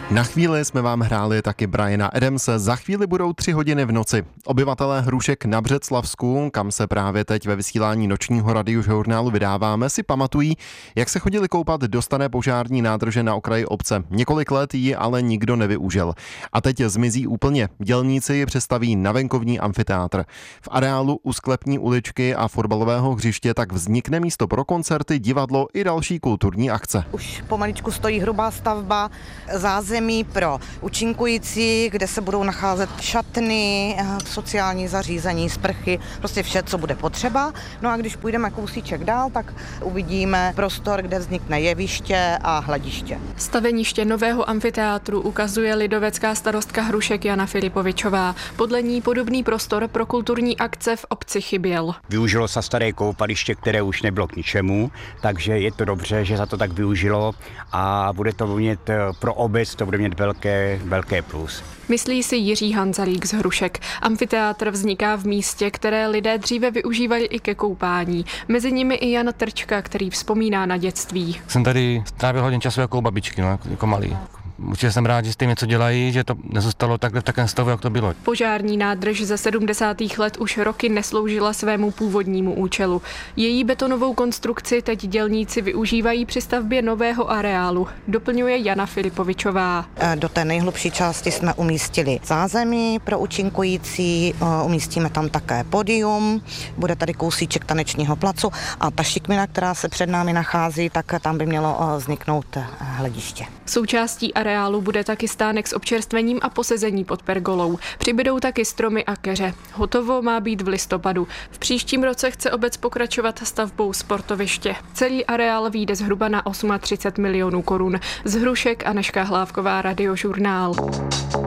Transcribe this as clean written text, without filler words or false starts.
Na chvíli jsme vám hráli taky Briana Adamse, za chvíli budou 3 hodiny v noci. Obyvatelé Hrušek na Břeclavsku, kam se právě teď ve vysílání nočního radiožurnálu vydáváme, si pamatují, jak se chodili koupat do staré požární nádrže na okraji obce. Několik let ji ale nikdo nevyužil. A teď zmizí úplně. Dělníci ji přestaví na venkovní amfiteátr. V areálu u Sklepní uličky a fotbalového hřiště tak vznikne místo pro koncerty, divadlo i další kulturní akce. Už pomaličku stojí hrubá stavba, zázemí pro účinkující, kde se budou nacházet šatny, sociální zařízení, sprchy, prostě vše, co bude potřeba. No a když půjdeme kousíček dál, tak uvidíme prostor, kde vznikne jeviště a hlediště. Staveniště nového amfiteátru ukazuje lidovecká starostka Hrušek Jana Filipovičová. Podle ní podobný prostor pro kulturní akce v obci chyběl. Využilo se staré koupaliště, které už nebylo k ničemu, takže je to dobře, že za to tak využilo a bude to mít pro obec, to bude mít velké plus. Myslí si Jiří Hanzalík z Hrušek. Amfiteátr vzniká v místě, které lidé dříve využívali i ke koupání. Mezi nimi i Jan Trčka, který vzpomíná na dětství. Jsem tady strávil hodně času jako u babičky, jako malý. Určitě jsem rád, že s tím něco dělají, že to nezůstalo takhle v takém stavu, jak to bylo. Požární nádrž ze 70. let už roky nesloužila svému původnímu účelu. Její betonovou konstrukci teď dělníci využívají při stavbě nového areálu, doplňuje Jana Filipovičová. Do té nejhlubší části jsme umístili zázemí pro účinkující, umístíme tam také pódium, bude tady kousíček tanečního placu a ta šikmina, která se před námi nachází, tak tam by mělo vzniknout hlediště. Součástí areálu bude taky stánek s občerstvením a posezení pod pergolou. Přibydou taky stromy a keře. Hotovo má být v listopadu. V příštím roce chce obec pokračovat stavbou sportoviště. Celý areál vyjde zhruba na 38 milionů korun. Z Hrušek Anežka Hlávková, Radiožurnál.